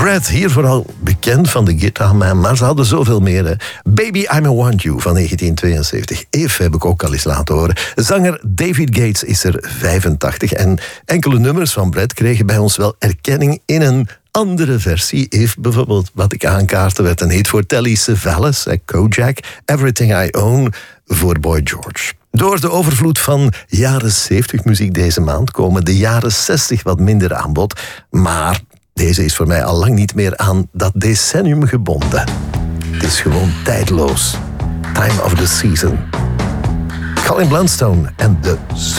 Brad, hier vooral bekend van de Guitar Man, maar ze hadden zoveel meer. Hè. Baby, I'm a Want You van 1972. Eve heb ik ook al eens laten horen. Zanger David Gates is er 85 en enkele nummers van Brad kregen bij ons wel erkenning in een andere versie. Eve bijvoorbeeld, wat ik aankaarten, werd een hit voor Telly Savalas, Kojak, Everything I Own voor Boy George. Door de overvloed van jaren 70 muziek deze maand komen de jaren 60 wat minder aan bod, maar deze is voor mij al lang niet meer aan dat decennium gebonden. Het is gewoon tijdloos. Time of the Season. Colin Blunstone en de